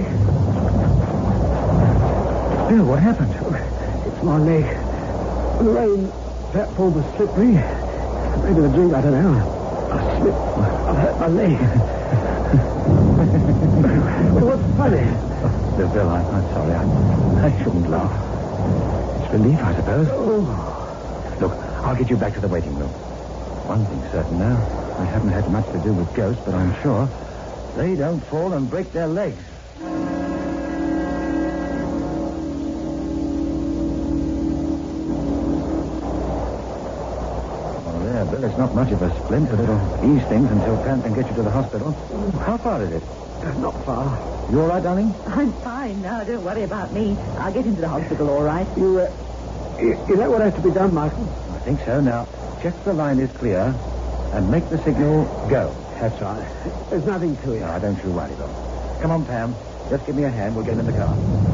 Bill, what happened? It's my leg. The rain platform was slippery. Maybe the drink, I don't know. I slipped. I've hurt my leg. What's funny? Bill, I'm sorry. I shouldn't laugh. It's relief, I suppose. Oh. Look, I'll get you back to the waiting room. One thing's certain now. I haven't had much to do with ghosts, but I'm sure they don't fall and break their legs. Bill, it's not much of a splint, but it'll ease things until Pam can get you to the hospital. How far is it? Not far. You all right, darling? I'm fine now. Don't worry about me. I'll get into the hospital all right. Is that what has to be done, Michael? I think so. Now, check the line is clear and make the signal go. That's right. There's nothing to it. No, don't you worry, Bill. Come on, Pam. Just give me a hand. We'll get in the car.